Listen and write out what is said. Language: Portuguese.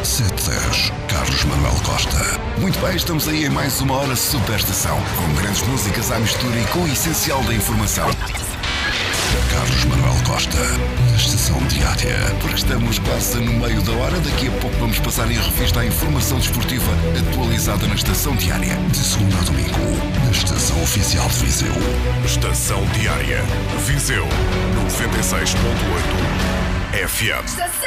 710, Carlos Manuel Costa. Muito bem, estamos aí em mais uma hora Superestação, com grandes músicas à mistura e com o essencial da informação. Carlos Manuel Costa, na Estação Diária. Porque estamos quase no meio da hora, daqui a pouco vamos passar em revista a informação desportiva atualizada na Estação Diária. De segunda a domingo, na Estação Oficial de Viseu. Estação Diária, Viseu, 96.8 FM.